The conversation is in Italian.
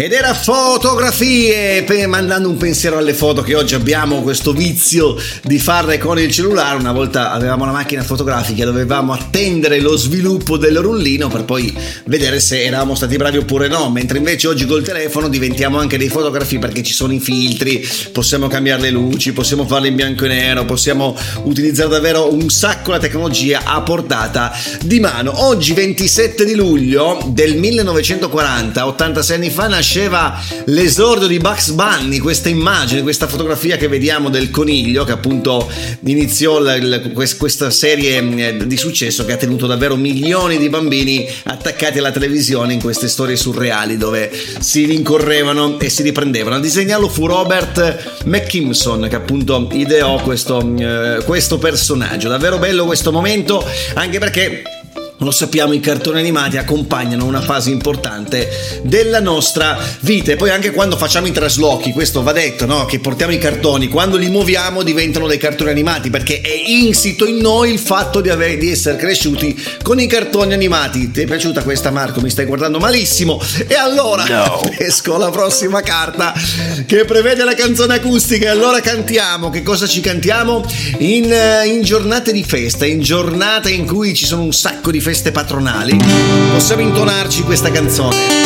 Ed era Fotografie, mandando un pensiero alle foto, che oggi abbiamo questo vizio di farle con il cellulare. Una volta avevamo una macchina fotografica, dovevamo attendere lo sviluppo del rullino per poi vedere se eravamo stati bravi oppure no, mentre invece oggi col telefono diventiamo anche dei fotografi, perché ci sono i filtri, possiamo cambiare le luci, possiamo farle in bianco e nero, possiamo utilizzare davvero un sacco la tecnologia a portata di mano. Oggi 27 di luglio del 1940, 86 anni fa, nasceva l'esordio di Bugs Bunny, questa immagine, questa fotografia che vediamo del coniglio che appunto iniziò questa serie di successo che ha tenuto davvero milioni di bambini attaccati alla televisione in queste storie surreali dove si rincorrevano e si riprendevano. A disegnarlo fu Robert McKimson, che appunto ideò questo personaggio. Davvero bello questo momento, anche perché lo sappiamo, i cartoni animati accompagnano una fase importante della nostra vita, e poi anche quando facciamo i traslochi, questo va detto, no? Che portiamo i cartoni, quando li muoviamo diventano dei cartoni animati, perché è insito in noi il fatto di essere cresciuti con i cartoni animati. Ti è piaciuta questa, Marco? Mi stai guardando malissimo. E allora esco la prossima carta che prevede la canzone acustica, e allora cantiamo. Che cosa ci cantiamo? In giornate di festa, in giornate in cui ci sono un sacco di feste patronali, possiamo intonarci questa canzone.